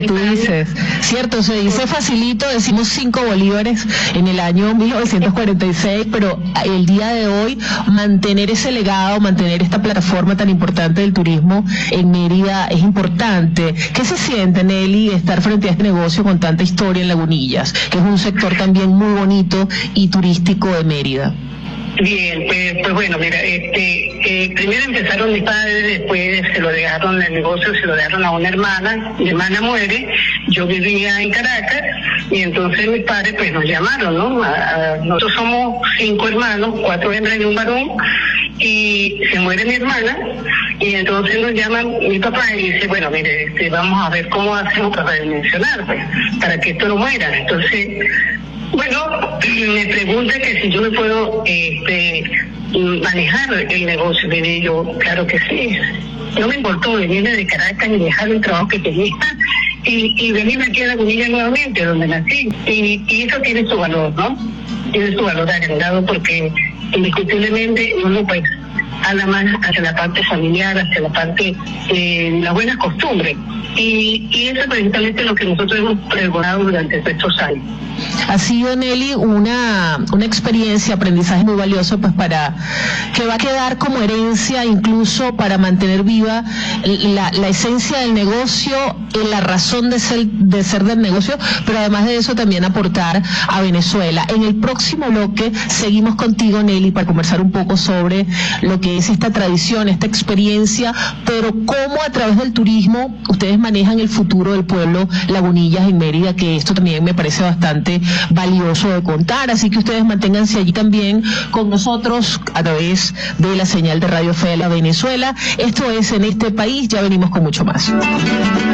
Tú dices, cierto, se dice facilito, decimos 5 bolívares en el año 1946, pero el día de hoy mantener ese legado, mantener esta plataforma tan importante del turismo en Mérida es importante. ¿Qué se siente, Nelly, estar frente a este negocio con tanta historia en Lagunillas, que es un sector también muy bonito y turístico de Mérida? Bien, pues bueno, mira, primero empezaron mis padres, después se lo dejaron el negocio, se lo dejaron a una hermana, mi hermana muere, yo vivía en Caracas, y entonces mis padres pues nos llamaron, ¿no? Nosotros somos 5 hermanos, 4 hembras y un varón, y se muere mi hermana, y entonces nos llama mi papá y dice, bueno, mire, vamos a ver cómo hacemos para dimensionar, pues, para que esto no muera. Entonces, bueno, me pregunta que si yo me puedo manejar el negocio. Le digo yo, claro que sí. No me importó venirme de Caracas y dejar el trabajo que tenía y venirme aquí a Lagunillas nuevamente, donde nací. Y eso tiene su valor, ¿no? Tiene su valor agregado porque indiscutiblemente uno pues habla más hacia la parte familiar, hacia la parte de las buenas costumbres. Y eso precisamente es lo que nosotros hemos pregonado durante estos años. Ha sido, Nelly, una experiencia, aprendizaje muy valioso, pues para que va a quedar como herencia, incluso para mantener viva la esencia del negocio, la razón de ser del negocio, pero además de eso también aportar a Venezuela. En el próximo bloque seguimos contigo, Nelly, para conversar un poco sobre lo que es esta tradición, esta experiencia, pero cómo a través del turismo ustedes manejan el futuro del pueblo Lagunillas en Mérida, que esto también me parece bastante valioso de contar, así que ustedes manténganse allí también con nosotros a través de la señal de Radio Fe de la Venezuela. Esto es En Este País, ya venimos con mucho más.